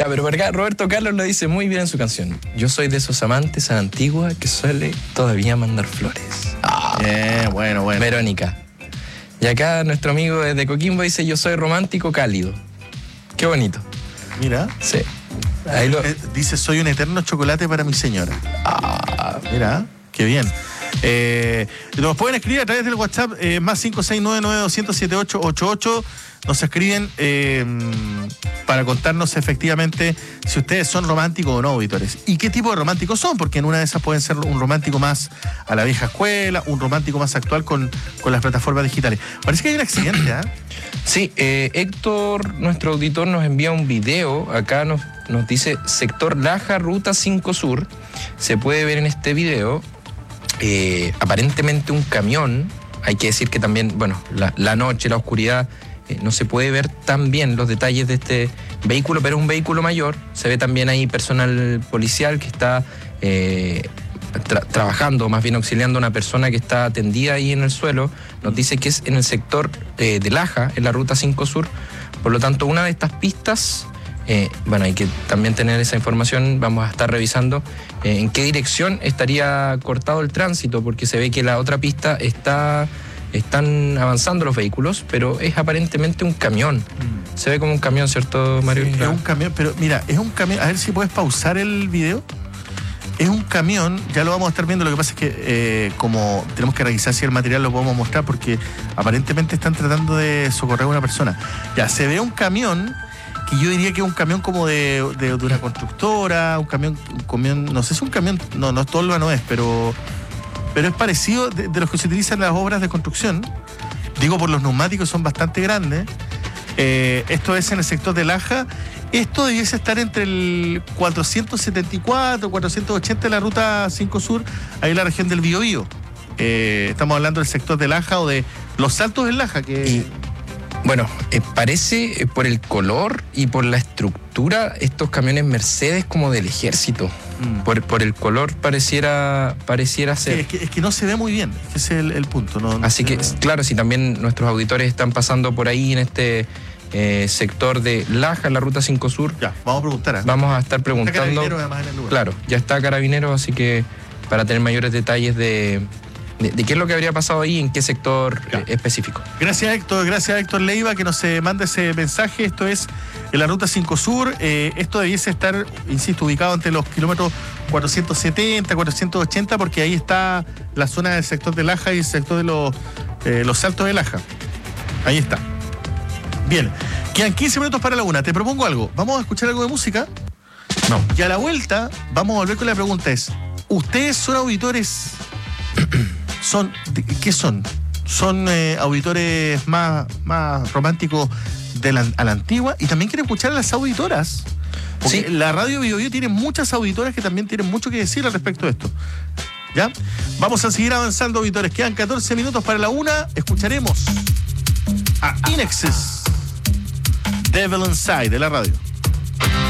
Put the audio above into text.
Ya, pero por acá Roberto Carlos lo dice muy bien en su canción. Yo soy de esos amantes a la antigua que suele todavía mandar flores. Bueno. Verónica. Y acá nuestro amigo desde Coquimbo dice, yo soy romántico cálido. Qué bonito. Mira. Sí. Ahí dice, soy un eterno chocolate para mi señora. Mira, qué bien. Nos pueden escribir a través del WhatsApp más 56992007888. Nos escriben para contarnos efectivamente si ustedes son románticos o no, auditores. Y qué tipo de románticos son, porque en una de esas pueden ser un romántico más a la vieja escuela, un romántico más actual con las plataformas digitales. Parece que hay un accidente, ¿eh? Sí, Héctor, nuestro auditor, nos envía un video. Acá nos dice sector Laja, ruta 5 Sur. Se puede ver en este video aparentemente un camión. Hay que decir que también, bueno, la noche, la oscuridad, no se puede ver tan bien los detalles de este vehículo, pero es un vehículo mayor. Se ve también ahí personal policial que está trabajando, más bien auxiliando a una persona que está atendida ahí en el suelo. Nos dice que es en el sector de Laja, en la ruta 5 Sur. Por lo tanto, una de estas pistas, bueno, hay que también tener esa información. Vamos a estar revisando en qué dirección estaría cortado el tránsito, porque se ve que la otra pista están avanzando los vehículos, pero es aparentemente un camión. Se ve como un camión, ¿cierto, Mario? Sí, es un camión, pero mira, es un camión. A ver si puedes pausar el video. Es un camión, ya lo vamos a estar viendo. Lo que pasa es que como tenemos que revisar si el material lo podemos mostrar, porque aparentemente están tratando de socorrer a una persona. Ya, se ve un camión que yo diría que es un camión como de una constructora, un camión, no sé si es un camión, no Tolva no es, pero es parecido de los que se utilizan en las obras de construcción. Digo, por los neumáticos son bastante grandes. Esto es en el sector de Laja. Esto debiese estar entre el 474, 480 de la ruta 5 Sur, ahí en la región del Biobío. Estamos hablando del sector de Laja o de Los Saltos de Laja, que... Bueno, parece por el color y por la estructura estos camiones Mercedes como del ejército. Por el color pareciera ser. Es que no se ve muy bien, ese es el punto. Así que, claro, si también nuestros auditores están pasando por ahí en este sector de Laja, en la ruta 5 Sur. Ya, vamos a preguntar. Vamos a estar preguntando. Está Carabineros además en el lugar. Claro, ya está Carabineros, así que para tener mayores detalles de qué es lo que habría pasado ahí, en qué sector específico. Gracias a Héctor Leiva que nos manda ese mensaje. Esto es en la ruta 5 Sur. Esto debiese estar, insisto, ubicado entre los kilómetros 470, 480, porque ahí está la zona del sector de Laja y el sector de los Saltos de Laja. Ahí está. Bien, quedan 15 minutos para la 1. Te propongo algo. ¿Vamos a escuchar algo de música? No. Y a la vuelta vamos a volver con la pregunta. ¿Ustedes son auditores? ¿Qué son? ¿Son auditores más románticos a la antigua? Y también quieren escuchar a las auditoras. Porque sí, la radio Biobío tiene muchas auditoras que también tienen mucho que decir al respecto de esto. ¿Ya? Vamos a seguir avanzando, auditores. Quedan 14 minutos para la 1. Escucharemos a In Excess, Devil Inside, de la radio.